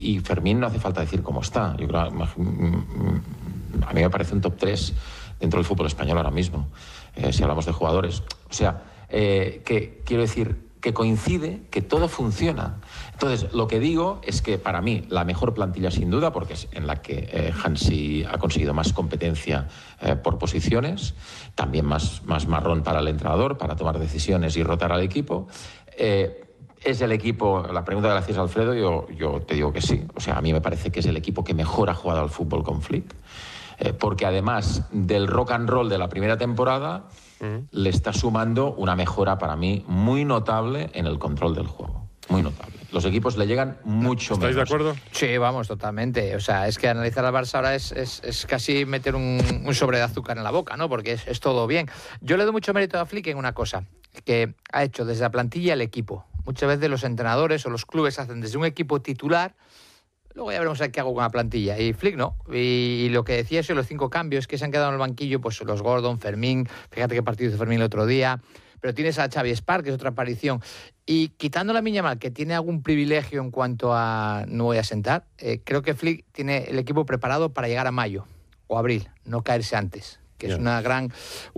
Y Fermín no hace falta decir cómo está. Yo creo, a mí me parece un top 3 dentro del fútbol español ahora mismo, si hablamos de jugadores. O sea, que quiero decir que coincide, que todo funciona. Entonces, lo que digo es que para mí la mejor plantilla sin duda, porque es en la que Hansi ha conseguido más competencia por posiciones, también más marrón para el entrenador, para tomar decisiones y rotar al equipo. ¿Es el equipo, la pregunta que le hacías a Alfredo, yo te digo que sí. O sea, a mí me parece que es el equipo que mejor ha jugado al fútbol con Flick, porque además del rock and roll de la primera temporada, le está sumando una mejora para mí muy notable en el control del juego. Muy notable. Los equipos le llegan mucho menos. ¿Estáis de acuerdo? Sí, vamos, totalmente. O sea, es que analizar al Barça ahora es casi meter un sobre de azúcar en la boca, ¿no? Porque es todo bien. Yo le doy mucho mérito a Flick en una cosa, que ha hecho desde la plantilla el equipo. Muchas veces los entrenadores o los clubes hacen desde un equipo titular, luego ya veremos qué hago con la plantilla. Y Flick no. Y lo que decía eso, los 5 cambios que se han quedado en el banquillo, pues los Gordon, Fermín, fíjate qué partido hizo Fermín el otro día, pero tienes a Xavi Espar, que es otra aparición. Y quitando la Miñamal, que tiene algún privilegio en cuanto a no voy a sentar, creo que Flick tiene el equipo preparado para llegar a mayo o abril, no caerse antes. Que es una gran,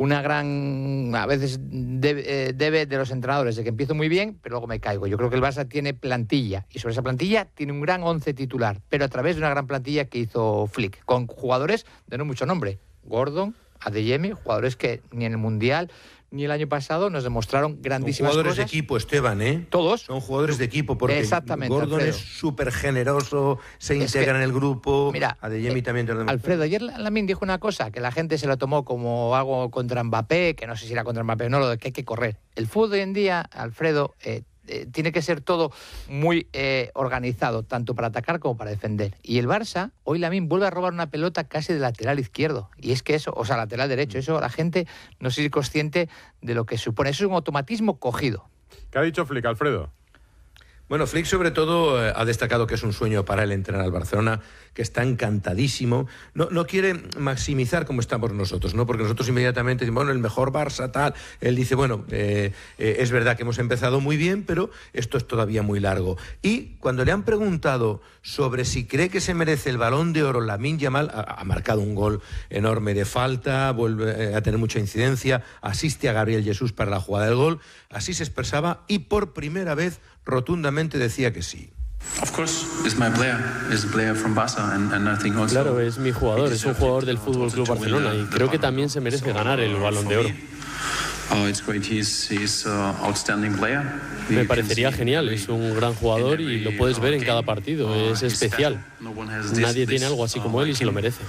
a veces debe de los entrenadores, de que empiezo muy bien, pero luego me caigo. Yo creo que el Barça tiene plantilla, y sobre esa plantilla tiene un gran 11 titular, pero a través de una gran plantilla que hizo Flick, con jugadores de no mucho nombre. Gordon, Adeyemi, jugadores que ni en el Mundial ni el año pasado nos demostraron grandísimas cosas. Son jugadores de equipo, Esteban, ¿eh? Todos. Son jugadores de equipo, porque Gordon Alfredo es súper generoso, se integra en el grupo. Mira, Adeyemi también te lo demuestra. Alfredo, ayer Lamine dijo una cosa que la gente se lo tomó como algo contra Mbappé, que no sé si era contra Mbappé o no, lo de que hay que correr. El fútbol de hoy en día, Alfredo, tiene que ser todo muy organizado, tanto para atacar como para defender. Y el Barça, hoy Lamine vuelve a robar una pelota casi de lateral izquierdo. Y es que eso, o sea, lateral derecho, eso la gente no es consciente de lo que supone. Eso es un automatismo cogido. ¿Qué ha dicho Flick, Alfredo? Bueno, Flick sobre todo ha destacado que es un sueño para él entrenar al Barcelona, que está encantadísimo. No quiere maximizar como estamos nosotros, ¿no? Porque nosotros inmediatamente decimos, bueno, el mejor Barça, tal. Él dice, bueno, es verdad que hemos empezado muy bien, pero esto es todavía muy largo. Y cuando le han preguntado sobre si cree que se merece el Balón de Oro, Lamine Yamal ha marcado un gol enorme de falta, vuelve a tener mucha incidencia, asiste a Gabriel Jesús para la jugada del gol. Así se expresaba y por primera vez rotundamente decía que sí. Claro, es mi jugador, es un jugador del Fútbol Club Barcelona y creo que también se merece ganar el Balón de Oro. Me parecería genial, es un gran jugador y lo puedes ver en cada partido, es especial. Nadie tiene algo así como él y se lo merece.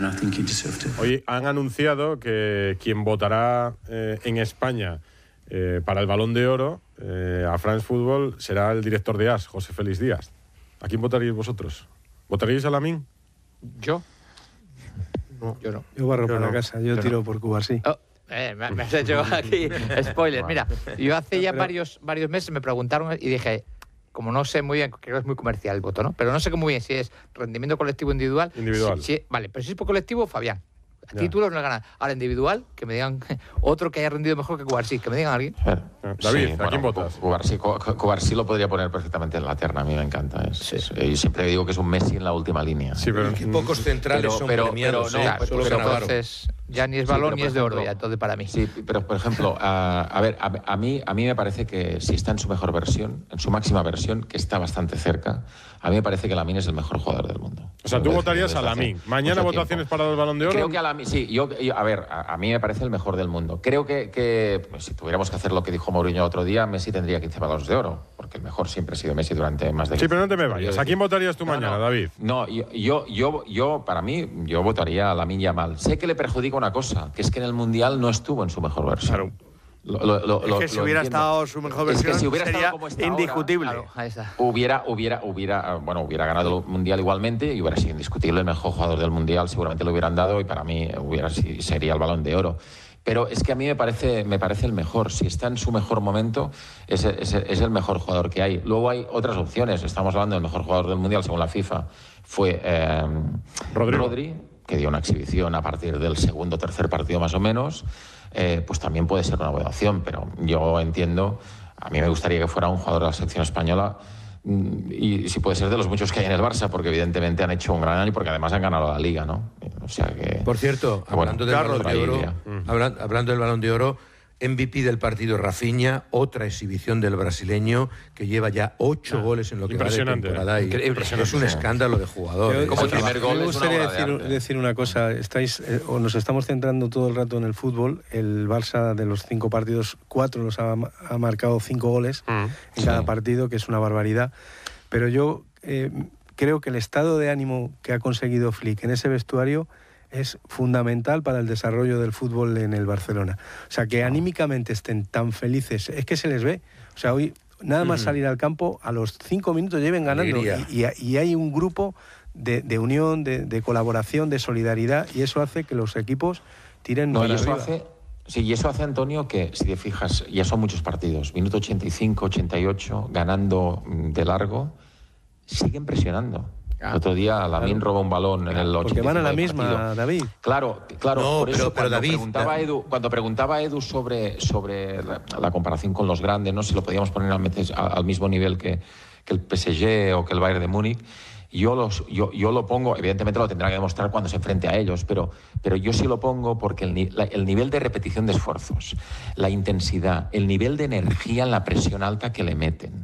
Hoy han anunciado que quien votará en España para el Balón de Oro a France Football será el director de AS, José Félix Díaz. ¿A quién votaríais vosotros? ¿Votaríais a Lamine? ¿Yo? No, yo no. Yo barro para casa, yo tiro por Cubarsí. Me has hecho aquí spoiler. Mira, yo hace ya varios meses me preguntaron y dije, como no sé muy bien, creo que es muy comercial el voto, ¿no? Pero no sé muy bien si es rendimiento colectivo o individual. Vale, pero si es por colectivo, Fabián. A títulos no le gana. Ahora, individual, que me digan otro que haya rendido mejor que Cubarsí, que me digan a alguien. David, ¿a quién votas? Cubarsí lo podría poner perfectamente en la terna, a mí me encanta. Y siempre digo que es un Messi en la última línea. Sí, pero pocos centrales son premiados. Pero entonces ya ni es balón ni es de oro, ya todo para mí. Sí, pero por ejemplo, a mí me parece que si está en su mejor versión, en su máxima versión, que está bastante cerca, a mí me parece que Lamine es el mejor jugador del mundo. O sea, tú votarías a Lamine. ¿Mañana votaciones para el Balón de Oro? Creo que a Lamine, sí. A mí me parece el mejor del mundo. Creo que pues, si tuviéramos que hacer lo que dijo Mourinho otro día, Messi tendría 15 balones de oro, porque el mejor siempre ha sido Messi durante más de 15 Sí, pero no te me vayas. ¿A quién votarías tú mañana, David? No, yo para mí, yo votaría a Lamine Yamal. Sé que le perjudica una cosa, que es que en el Mundial no estuvo en su mejor versión. Claro. Es que si hubiera estado su mejor versión, si hubiera sería como está indiscutible. Ahora, claro, ahí está. Hubiera ganado el Mundial igualmente y hubiera sido indiscutible el mejor jugador del Mundial, seguramente lo hubieran dado y para mí sería el Balón de Oro. Pero es que a mí me parece el mejor. Si está en su mejor momento, es el mejor jugador que hay. Luego hay otras opciones. Estamos hablando del mejor jugador del Mundial, según la FIFA, fue Rodri, que dio una exhibición a partir del segundo o tercer partido más o menos. Pues también puede ser una buena opción, pero yo entiendo, a mí me gustaría que fuera un jugador de la selección española y si puede ser de los muchos que hay en el Barça, porque evidentemente han hecho un gran año y porque además han ganado la Liga, ¿no? O sea que... Por cierto, hablando del Balón de Oro, MVP del partido Rafinha, otra exhibición del brasileño que lleva ya 8 goles en lo que va de temporada. Es un escándalo de jugador. Como el primer gol me gustaría decir una cosa. Nos estamos centrando todo el rato en el fútbol. El Barça, de los 5 partidos, 4 los ha marcado 5 goles en cada partido, que es una barbaridad. Pero yo creo que el estado de ánimo que ha conseguido Flick en ese vestuario es fundamental para el desarrollo del fútbol en el Barcelona. O sea, que anímicamente estén tan felices, es que se les ve. O sea, hoy nada más salir al campo, a los 5 minutos lleven ganando. Y hay un grupo de unión, de colaboración, de solidaridad, y eso hace que los equipos tiren para arriba. Y eso hace, Antonio, que si te fijas, ya son muchos partidos, minuto 85, 88, ganando de largo, siguen presionando. El otro día Lamine robó un balón en el 85. Porque van a la misma, David. Claro. No, por eso pero David, cuando preguntaba Edu sobre la comparación con los grandes, no si lo podíamos poner al mismo nivel que el PSG o que el Bayern de Múnich, yo lo pongo, evidentemente lo tendrá que demostrar cuando se enfrente a ellos, pero yo sí lo pongo porque el nivel de repetición de esfuerzos, la intensidad, el nivel de energía en la presión alta que le meten,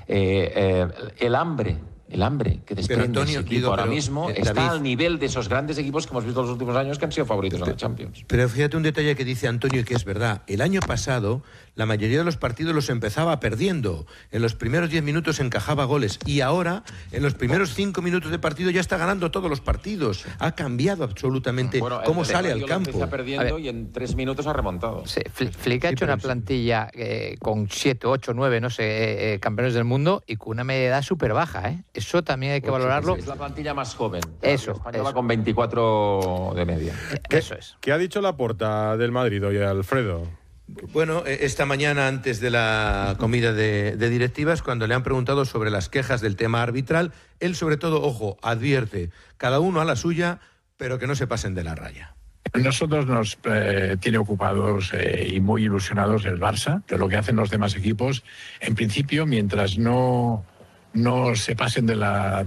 el hambre que desprende ese equipo ahora mismo está David, al nivel de esos grandes equipos que hemos visto en los últimos años que han sido favoritos en la Champions. Pero fíjate un detalle que dice Antonio y que es verdad. El año pasado la mayoría de los partidos los empezaba perdiendo. En los primeros 10 minutos encajaba goles y ahora en los primeros 5 minutos de partido ya está ganando todos los partidos. Ha cambiado absolutamente cómo sale al campo. Está perdiendo y en 3 minutos ha remontado. Sí, Flick ha hecho una plantilla con 7, 8, 9, no sé, campeones del mundo y con una media de edad súper baja, ¿eh? Eso también hay que valorarlo. Es la plantilla más joven. Eso. La española con 24 de media. Eso es. ¿Qué ha dicho Laporta del Madrid hoy, Alfredo? Bueno, esta mañana antes de la comida de directivas, cuando le han preguntado sobre las quejas del tema arbitral, él sobre todo, ojo, advierte, cada uno a la suya, pero que no se pasen de la raya. Nosotros nos tiene ocupados y muy ilusionados el Barça, de lo que hacen los demás equipos. En principio, mientras no se pasen de la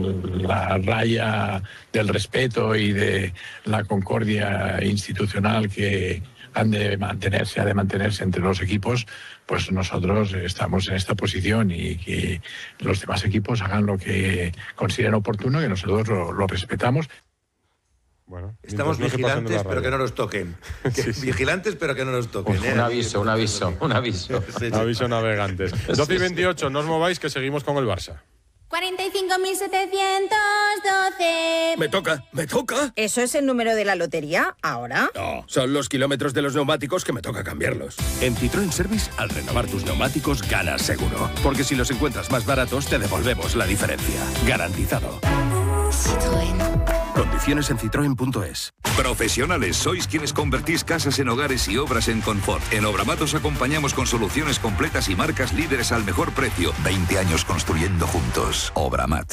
raya del respeto y de la concordia institucional que ha de mantenerse entre los equipos, pues nosotros estamos en esta posición y que los demás equipos hagan lo que consideren oportuno, que nosotros lo respetamos. Bueno, estamos vigilantes, pero que no nos toquen. Vigilantes, pero que no nos toquen. Un aviso. Un aviso navegantes. 12 y 28, no os mováis, que seguimos con el Barça. 45.712. ¿Me toca? ¿Eso es el número de la lotería ahora? No, son los kilómetros de los neumáticos que me toca cambiarlos. En Citroën Service, al renovar tus neumáticos, ganas seguro. Porque si los encuentras más baratos, te devolvemos la diferencia. Garantizado. Citroën. Condiciones en citroen.es. Profesionales, sois quienes convertís casas en hogares y obras en confort. En Obramat os acompañamos con soluciones completas y marcas líderes al mejor precio. 20 años construyendo juntos. Obramat.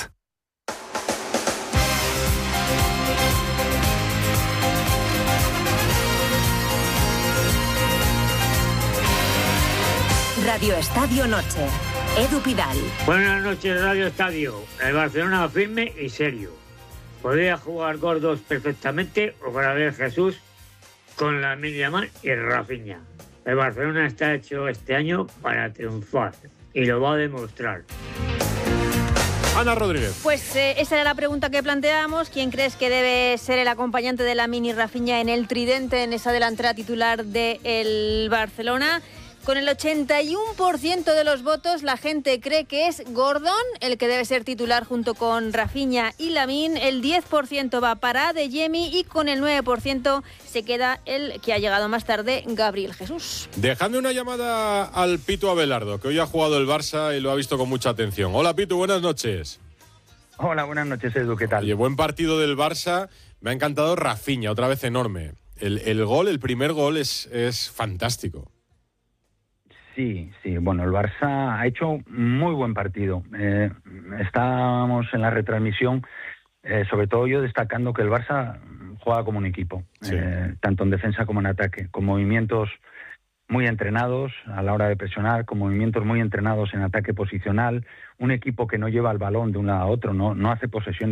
Radio Estadio Noche. Edu Pidal. Buenas noches, Radio Estadio. El Barcelona firme y serio. Podría jugar gordos perfectamente o para ver Jesús con Lamine Yamal y Rafinha. El Barcelona está hecho este año para triunfar y lo va a demostrar. Ana Rodríguez. Pues esa era la pregunta que planteábamos. ¿Quién crees que debe ser el acompañante de Lamine y Rafinha en el tridente, en esa delantera titular del Barcelona? Con el 81% de los votos, la gente cree que es Gordon el que debe ser titular junto con Rafinha y Lamine. El 10% va para Adeyemi y con el 9% se queda el que ha llegado más tarde, Gabriel Jesús. Dejadme una llamada al Pitu Abelardo, que hoy ha jugado el Barça y lo ha visto con mucha atención. Hola, Pitu, buenas noches. Hola, buenas noches, Edu, ¿qué tal? Oye, buen partido del Barça. Me ha encantado Rafinha, otra vez enorme. El primer gol es fantástico. Sí, bueno, el Barça ha hecho muy buen partido. Estábamos en la retransmisión, sobre todo yo destacando que el Barça juega como un equipo, tanto en defensa como en ataque, con movimientos muy entrenados a la hora de presionar, con movimientos muy entrenados en ataque posicional, un equipo que no lleva el balón de un lado a otro, no hace posesión